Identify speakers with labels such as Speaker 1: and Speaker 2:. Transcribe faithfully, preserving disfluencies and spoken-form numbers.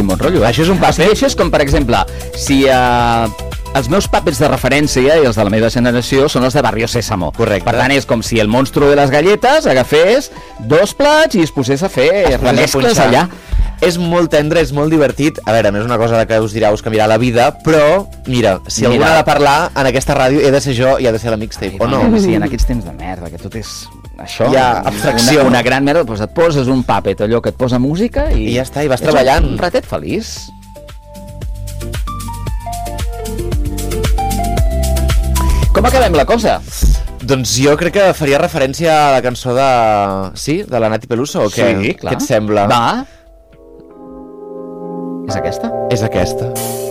Speaker 1: un bon rotllo. Eh?
Speaker 2: Això és un paper.
Speaker 1: Això és com, per exemple, si uh, els meus papers de referència i els de la meva generació són els de Barrio Sésamo.
Speaker 2: Correcte.
Speaker 1: Per tant, és com si el monstru de les galletes agafés dos plats i es posés a fer remescles allà.
Speaker 2: És molt tendre, és molt divertit. A veure, no és una cosa que us dirà, us canviarà la vida, però, mira, si mira. algú ha de parlar en aquesta ràdio, he de ser jo i ha de ser la mixtape, o no?
Speaker 1: Sí, en aquests temps de merda, que tot és això,
Speaker 2: hi ha abstracció.
Speaker 1: Una, una gran merda, doncs et poses un puppet, allò que et posa música i...
Speaker 2: I ja està, i vas treballant.
Speaker 1: Un ratet feliç. Com acabem la cosa?
Speaker 2: Doncs jo crec que faria referència a la cançó de... Sí? De la Nati Peluso, o què?
Speaker 1: Sí, clar.
Speaker 2: Què et sembla?
Speaker 1: Va. És aquesta?
Speaker 2: És aquesta.